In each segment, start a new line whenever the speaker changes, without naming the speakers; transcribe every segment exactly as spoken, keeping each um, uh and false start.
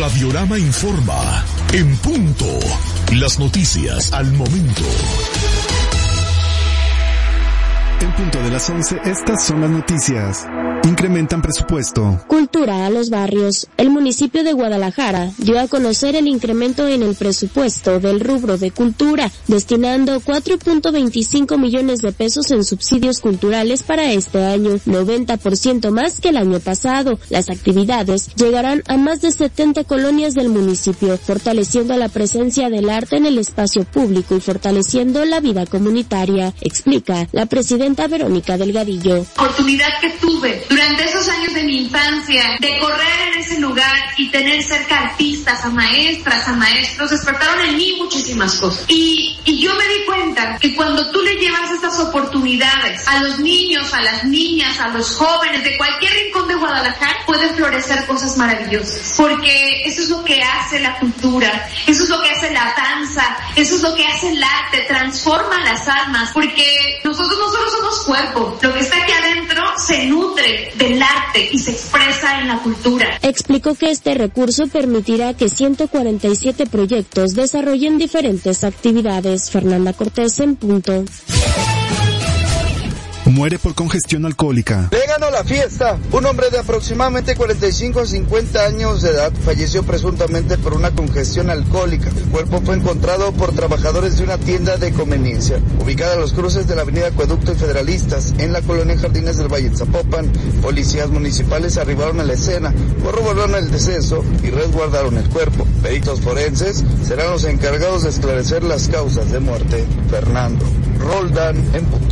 Radiorama informa. En punto. Las noticias al momento.
En punto de las once, estas son las noticias. Incrementan presupuesto.
Cultura a los barrios. El municipio de Guadalajara dio a conocer el incremento en el presupuesto del rubro de cultura, destinando cuatro punto veinticinco millones de pesos en subsidios culturales para este año, noventa por ciento más que el año pasado. Las actividades llegarán a más de setenta colonias del municipio, fortaleciendo la presencia del arte en el espacio público y fortaleciendo la vida comunitaria, explica la presidenta Verónica Delgadillo.
Oportunidad que tuve durante esos años de mi infancia de correr en ese lugar y tener cerca artistas, a maestras, a maestros, despertaron en mí muchísimas cosas. Y, y yo me di cuenta que cuando tú le llevas estas oportunidades a los niños, a las niñas, a los jóvenes de cualquier rincón de Guadalajara, pueden florecer cosas maravillosas. Porque eso es lo que hace la cultura, eso es lo que hace la danza, eso es lo que hace el arte, transforma las almas. Porque nosotros no solo somos cuerpo, lo que está aquí adentro se nutre del arte y se expresa en la cultura.
Explicó que este recurso permitirá que ciento cuarenta y siete proyectos desarrollen diferentes actividades. Fernanda Cortés, en punto.
Muere por congestión alcohólica.
Le ganó la fiesta. Un hombre de aproximadamente cuarenta y cinco a cincuenta años de edad falleció presuntamente por una congestión alcohólica. El cuerpo fue encontrado por trabajadores de una tienda de conveniencia, ubicada a los cruces de la avenida Acueducto y Federalistas, en la colonia Jardines del Valle, en Zapopan. Policías municipales arribaron a la escena, corroboraron el deceso y resguardaron el cuerpo. Peritos forenses serán los encargados de esclarecer las causas de muerte. Fernando Roldán, en punto.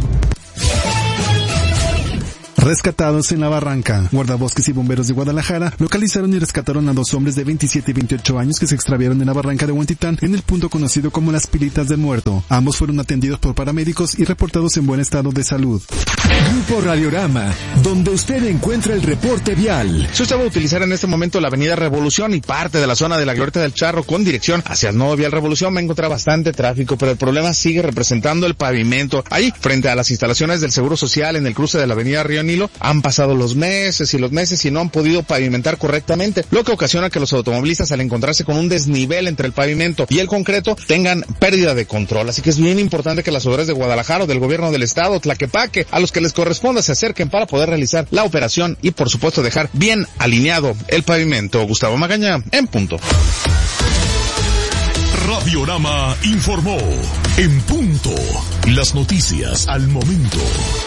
Rescatados en la barranca. Guardabosques y bomberos de Guadalajara localizaron y rescataron a dos hombres de veintisiete y veintiocho años que se extraviaron en la barranca de Huentitán, en el punto conocido como las Pilitas del Muerto. Ambos fueron atendidos por paramédicos y reportados en buen estado de salud.
Grupo Radiorama, donde usted encuentra el reporte vial.
Si usted va a utilizar en este momento la avenida Revolución y parte de la zona de la Glorieta del Charro con dirección hacia el nuevo vial Revolución, va a encontrar bastante tráfico, pero el problema sigue representando el pavimento. Ahí, frente a las instalaciones del Seguro Social en el cruce de la avenida Río Nilo, han pasado los meses y los meses y no han podido pavimentar correctamente, lo que ocasiona que los automovilistas, al encontrarse con un desnivel entre el pavimento y el concreto, tengan pérdida de control. Así que es bien importante que las autoridades de Guadalajara o del gobierno del estado, Tlaquepaque, a los que les corresponda, se acerquen para poder realizar la operación y, por supuesto, dejar bien alineado el pavimento. Gustavo Magaña, en punto.
Radiorama informó. En punto. Las noticias al momento.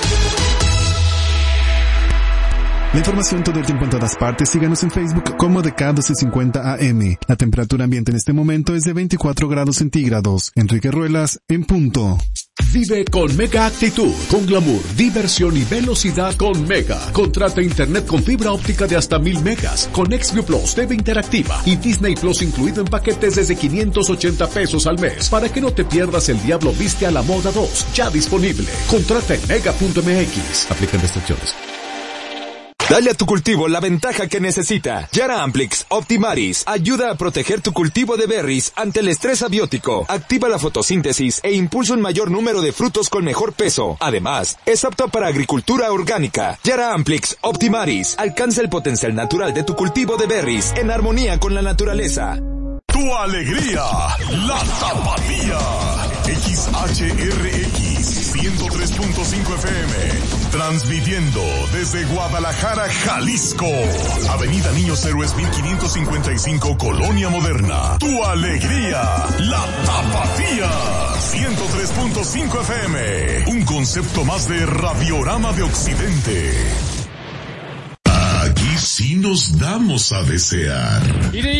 La información todo el tiempo en todas partes. Síganos en Facebook como D K doce cincuenta A M. La temperatura ambiente en este momento es de veinticuatro grados centígrados. Enrique Ruelas, en punto.
Vive con Mega Actitud, con glamour, diversión y velocidad con Mega. Contrata internet con fibra óptica de hasta mil megas, con Xview Plus, T V interactiva y Disney Plus incluido en paquetes desde quinientos ochenta pesos al mes, para que no te pierdas El Diablo Viste a la Moda dos, ya disponible. Contrata en mega punto m x. Aplican restricciones.
Dale a tu cultivo la ventaja que necesita. Yara Amplix Optimaris ayuda a proteger tu cultivo de berries ante el estrés abiótico. Activa la fotosíntesis e impulsa un mayor número de frutos con mejor peso. Además, es apto para agricultura orgánica. Yara Amplix Optimaris alcanza el potencial natural de tu cultivo de berries en armonía con la naturaleza.
Tu alegría, la Tapatía. X H R X ciento tres punto cinco F M. Transmitiendo desde Guadalajara, Jalisco. Avenida Niños Héroes mil quinientos cincuenta y cinco, Colonia Moderna. Tu alegría, la Tapatía. ciento tres punto cinco F M. Un concepto más de Radiorama de Occidente. Aquí sí nos damos a desear.